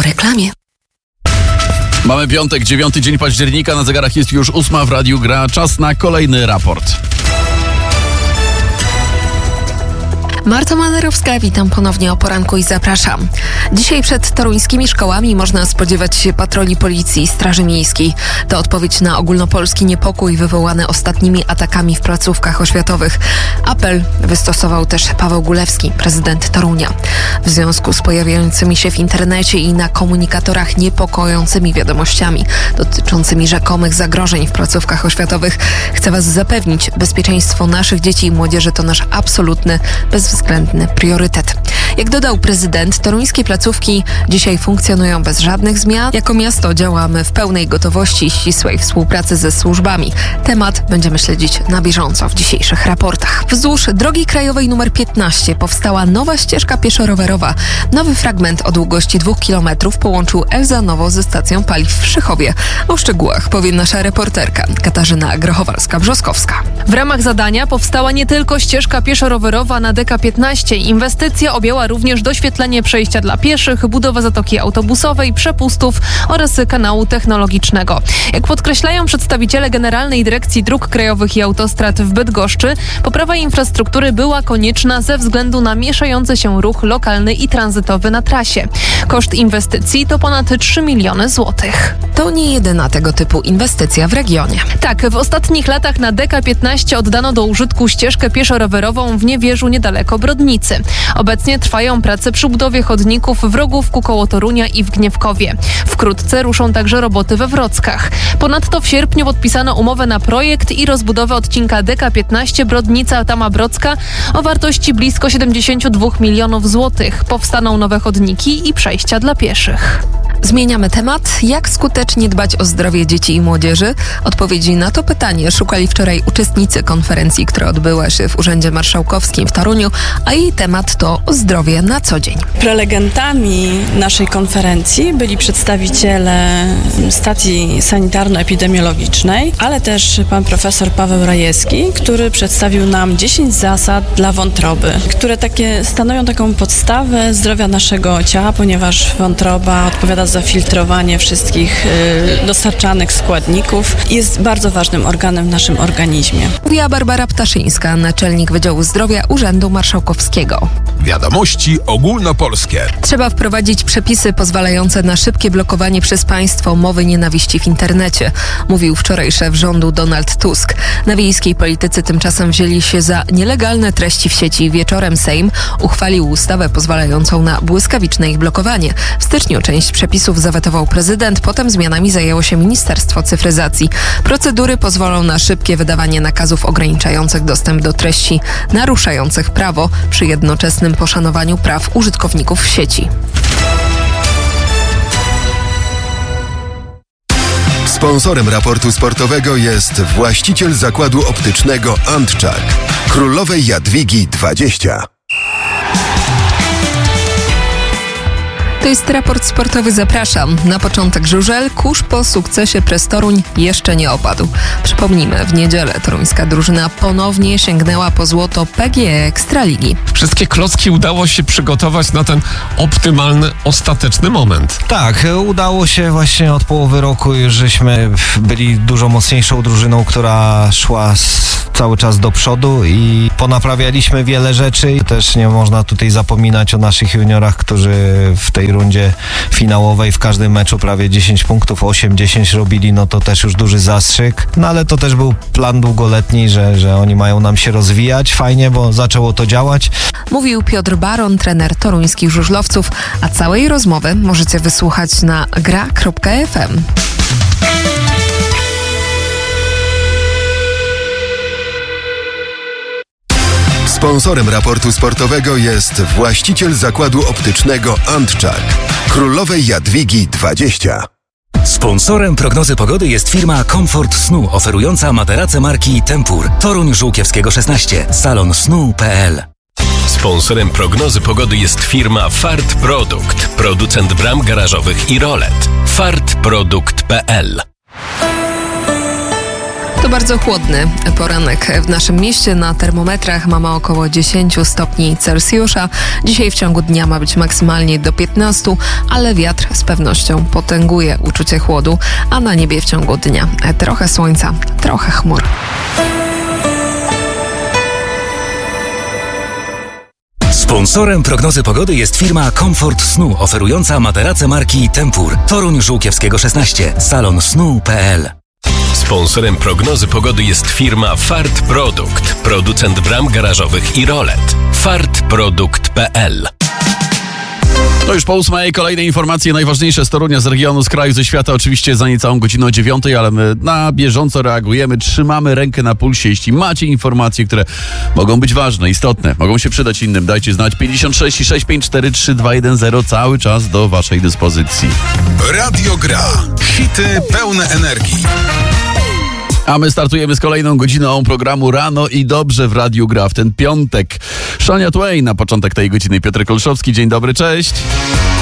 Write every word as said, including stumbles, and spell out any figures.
reklamie. Mamy piątek, dziewiąty dzień października, na zegarach jest już ósma, w radiu gra. Czas na kolejny raport. Marta Manerowska, witam ponownie o poranku i zapraszam. Dzisiaj przed toruńskimi szkołami można spodziewać się patroli policji i Straży Miejskiej. To odpowiedź na ogólnopolski niepokój wywołany ostatnimi atakami w placówkach oświatowych. Apel wystosował też Paweł Gulewski, prezydent Torunia. W związku z pojawiającymi się w internecie i na komunikatorach niepokojącymi wiadomościami dotyczącymi rzekomych zagrożeń w placówkach oświatowych, chcę Was zapewnić, bezpieczeństwo naszych dzieci i młodzieży to nasz absolutny, bezwzględny priorytet. Jak dodał prezydent, toruńskie placówki dzisiaj funkcjonują bez żadnych zmian. Jako miasto działamy w pełnej gotowości i ścisłej współpracy ze służbami. Temat będziemy śledzić na bieżąco w dzisiejszych raportach. Wzdłuż drogi krajowej numer piętnaście powstała nowa ścieżka pieszo-rowerowa. Nowy fragment o długości dwóch kilometrów połączył Elzanowo ze stacją paliw w Szychowie. O szczegółach powie nasza reporterka Katarzyna Grochowalska-Brzoskowska. W ramach zadania powstała nie tylko ścieżka pieszo-rowerowa na D K piętnaście. Inwestycja objęła również doświetlenie przejścia dla pieszych, budowę zatoki autobusowej, przepustów oraz kanału technologicznego. Jak podkreślają przedstawiciele Generalnej Dyrekcji Dróg Krajowych i Autostrad w Bydgoszczy, poprawa infrastruktury była konieczna ze względu na mieszający się ruch lokalny i tranzytowy na trasie. Koszt inwestycji to ponad trzy miliony złotych. To nie jedyna tego typu inwestycja w regionie. Tak, w ostatnich latach na D K piętnaście oddano do użytku ścieżkę pieszo-rowerową w Niewierzu niedaleko Brodnicy. Obecnie trwają prace przy budowie chodników w Rogówku koło Torunia i w Gniewkowie. Wkrótce ruszą także roboty we Wrockach. Ponadto w sierpniu podpisano umowę na projekt i rozbudowę odcinka D K piętnaście Brodnica-Tama-Brodzka o wartości blisko siedemdziesiąt dwa milionów złotych. Powstaną nowe chodniki i przejścia dla pieszych. Zmieniamy temat. Jak skutecznie dbać o zdrowie dzieci i młodzieży? Odpowiedzi na to pytanie szukali wczoraj uczestnicy konferencji, która odbyła się w Urzędzie Marszałkowskim w Toruniu, a jej temat to zdrowie na co dzień. Prelegentami naszej konferencji byli przedstawiciele stacji sanitarno-epidemiologicznej, ale też pan profesor Paweł Rajewski, który przedstawił nam dziesięć zasad dla wątroby, które takie stanowią taką podstawę zdrowia naszego ciała, ponieważ wątroba odpowiada za filtrowanie wszystkich y, dostarczanych składników i jest bardzo ważnym organem w naszym organizmie. Mówiła Barbara Ptaszyńska, naczelnik Wydziału Zdrowia Urzędu Marszałkowskiego. Wiadomości ogólnopolskie. Trzeba wprowadzić przepisy pozwalające na szybkie blokowanie przez państwo mowy nienawiści w internecie, mówił wczoraj szef rządu Donald Tusk. Na wiejskiej politycy tymczasem wzięli się za nielegalne treści w sieci. Wieczorem Sejm uchwalił ustawę pozwalającą na błyskawiczne ich blokowanie. W styczniu część przepisów zawetował prezydent, potem zmianami zajęło się Ministerstwo Cyfryzacji. Procedury pozwolą na szybkie wydawanie nakazów ograniczających dostęp do treści naruszających prawo przy jednoczesnym poszanowaniu praw użytkowników w sieci. Sponsorem raportu sportowego jest właściciel zakładu optycznego Antczak. Królowej Jadwigi dwadzieścia. To jest raport sportowy, zapraszam. Na początek żużel. Kurz po sukcesie Press Toruń jeszcze nie opadł. Przypomnijmy, w niedzielę toruńska drużyna ponownie sięgnęła po złoto P G E Ekstraligi. Wszystkie klocki udało się przygotować na ten optymalny, ostateczny moment. Tak, udało się właśnie od połowy roku, już żeśmy byli dużo mocniejszą drużyną, która szła z cały czas do przodu i ponaprawialiśmy wiele rzeczy. Też nie można tutaj zapominać o naszych juniorach, którzy w tej rundzie finałowej w każdym meczu prawie dziesięć punktów, osiem dziesięć robili, no to też już duży zastrzyk. No ale to też był plan długoletni, że, że oni mają nam się rozwijać. Fajnie, bo zaczęło to działać. Mówił Piotr Baron, trener toruńskich żużlowców, a całej rozmowy możecie wysłuchać na gra kropka f m. Sponsorem raportu sportowego jest właściciel zakładu optycznego Antczak. Królowej Jadwigi dwadzieścia. Sponsorem prognozy pogody jest firma Komfort Snu, oferująca materace marki Tempur. Toruń Żółkiewskiego szesnaście. salon snu kropka p l. Sponsorem prognozy pogody jest firma Fart Produkt, producent bram garażowych i rolet. fart produkt kropka p l. To bardzo chłodny poranek w naszym mieście. Na termometrach mamy około dziesięć stopni Celsjusza. Dzisiaj w ciągu dnia ma być maksymalnie do piętnastu, ale wiatr z pewnością potęguje uczucie chłodu, a na niebie w ciągu dnia trochę słońca, trochę chmur. Sponsorem prognozy pogody jest firma Komfort Snu, oferująca materace marki Tempur. Toruń Żółkiewskiego szesnaście. salon snu kropka p l. Sponsorem prognozy pogody jest firma Fart Produkt, producent bram garażowych i rolet. fart produkt kropka p l. To już po ósmej kolejne informacje najważniejsze z Torunia, z regionu, z kraju, ze świata. Oczywiście za niecałą godzinę o dziewiątej, ale my na bieżąco reagujemy, trzymamy rękę na pulsie. Jeśli macie informacje, które mogą być ważne, istotne, mogą się przydać innym, dajcie znać. pięćdziesiąt sześć sześć pięć cztery trzy dwa jeden zero cały czas do waszej dyspozycji. Radio Gra. Hity pełne energii. A my startujemy z kolejną godziną programu Rano i Dobrze w Radiu Gra w ten piątek. Shania Twain na początek tej godziny. Piotr Kolszowski, dzień dobry, cześć.